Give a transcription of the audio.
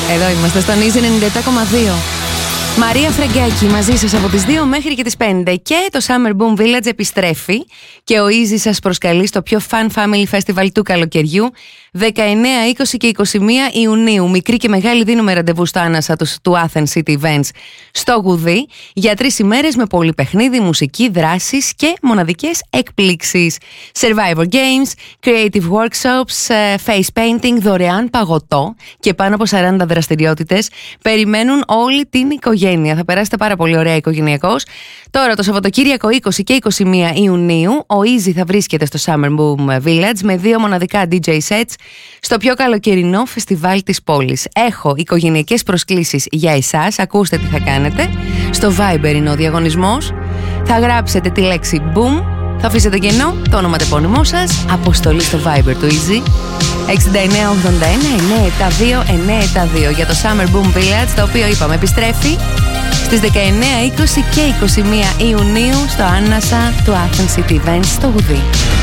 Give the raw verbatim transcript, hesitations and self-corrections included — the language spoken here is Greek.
Εδώ είμαστε στον Easy ενενήντα επτά κόμμα δύο. Μαρία Φραγκάκη μαζί σας από τις δύο μέχρι και τις πέντε. Και το Summer Boom Village επιστρέφει και ο Easy σας προσκαλεί στο πιο fun family festival του καλοκαιριού δεκαεννέα, είκοσι και είκοσι μία Ιουνίου. Μικρή και μεγάλη δίνουμε ραντεβού στο άνασα του, του Athens City Events στο Γουδί για τρεις ημέρες με πολύ παιχνίδι, μουσική, δράσεις και μοναδικές εκπλήξεις. Survivor Games, Creative Workshops, Face Painting, δωρεάν παγωτό και πάνω από σαράντα δραστηριότητες περιμένουν όλη την οικογένεια. Θα περάσετε πάρα πολύ ωραία οικογενειακώς. Τώρα το Σαββατοκύριακο είκοσι και είκοσι μία Ιουνίου ο Easy θα βρίσκεται στο Summer Boom Village με δύο μοναδικά ντι τζέι sets στο πιο καλοκαιρινό φεστιβάλ της πόλης. Έχω οικογενειακές προσκλήσεις για εσάς. Ακούστε τι θα κάνετε. Στο Viber είναι ο διαγωνισμός. Θα γράψετε τη λέξη Boom, θα αφήσετε κενό, το όνομα τεπώνυμό σας, αποστολή στο Viber του Easy εξήντα εννέα ογδόντα ένα εννιακόσια εβδομήντα δύο εννιακόσια εβδομήντα δύο για το Summer Boom Village, το οποίο είπαμε επιστρέφει στις δεκαεννέα, είκοσι και είκοσι μία Ιουνίου στο άνασα του Athens City Events στο Γουδί.